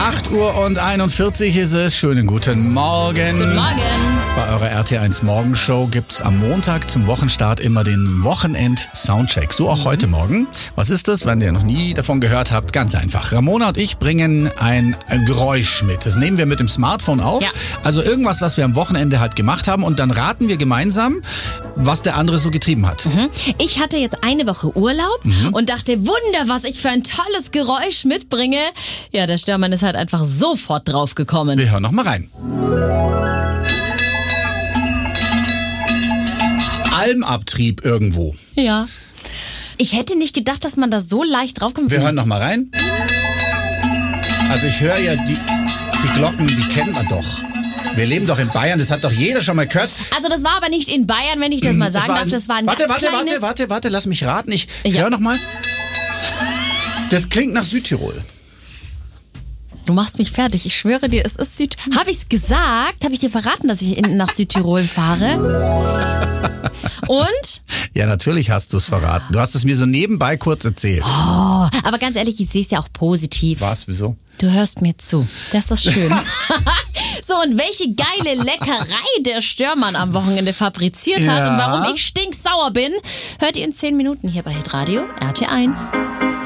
8:41 ist es. Schönen guten Morgen. Guten Morgen. Bei eurer RT1 Morgenshow gibt's am Montag zum Wochenstart immer den Wochenend-Soundcheck. So auch heute Morgen. Was ist das, wenn ihr noch nie davon gehört habt? Ganz einfach. Ramona und ich bringen ein Geräusch mit. Das nehmen wir mit dem Smartphone auf. Ja. Also irgendwas, was wir am Wochenende halt gemacht haben. Und dann raten wir gemeinsam, was der andere so getrieben hat. Ich hatte jetzt eine Woche Urlaub und dachte, Wunder, was ich für ein tolles Geräusch mitbringe. Ja, der Störmann ist halt einfach sofort drauf gekommen. Wir hören noch mal rein. Almabtrieb irgendwo. Ja. Ich hätte nicht gedacht, dass man da so leicht draufkommt. Wir hören noch mal rein. Also ich höre ja die Glocken, die kennt man doch. Wir leben doch in Bayern, das hat doch jeder schon mal gehört. Also das war aber nicht in Bayern, wenn ich das mal sagen darf. Das war ein ganz kleines... Warte, lass mich raten. Ich höre noch mal. Das klingt nach Südtirol. Du machst mich fertig. Ich schwöre dir, es ist Südtirol. Habe ich es gesagt? Habe ich dir verraten, dass ich nach Südtirol fahre? Und? Ja, natürlich hast du es verraten. Du hast es mir so nebenbei kurz erzählt. Oh, aber ganz ehrlich, ich sehe es ja auch positiv. Was? Wieso? Du hörst mir zu. Das ist schön. So, und welche geile Leckerei der Störmann am Wochenende fabriziert hat und warum ich stinksauer bin, hört ihr in 10 Minuten hier bei Hitradio RT1.